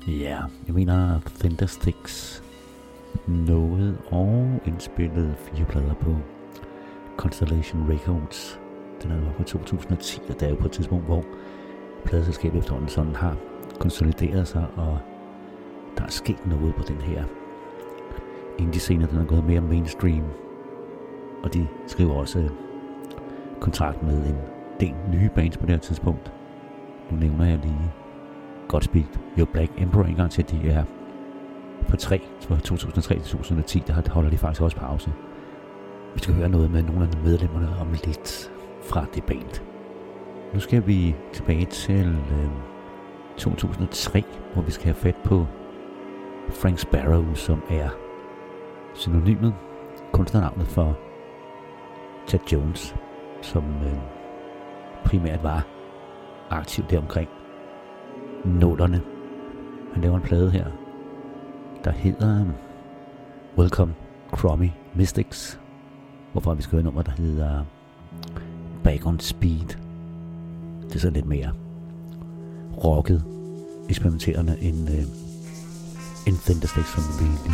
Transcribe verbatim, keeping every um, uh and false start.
Ja, jeg mener Thundersticks nåede og indspillede fire plader på Constellation Records. Den var på to tusind og ti, og det er jo på et tidspunkt, hvor pladeselskabet efterhånden sådan har konsolideret sig, og der er sket noget på den her indie-scene, den er gået mere mainstream, og de skriver også kontrakt med en del nye bands på det her tidspunkt. Nu nævner jeg lige Godspeed Your Black Emperor en gang til, de er på tre, fra to tusind og tre til to tusind og ti, der holder de faktisk også pause. Vi skal høre noget med nogle af medlemmerne om lidt fra det band. Nu skal vi tilbage til øh, to tusind og tre, hvor vi skal have fat på Frank Sparrow, som er synonymet, kunstnernavnet for Chad Jones, som øh, primært var aktiv deromkring nullerne. Han laver en plade her, der hedder Welcome Crummy Mystics, hvorfor vi skal høre et nummer, der hedder Back on Speed. Det er så lidt mere rocket, eksperimenterende end, øh, end Thundersticks, som vi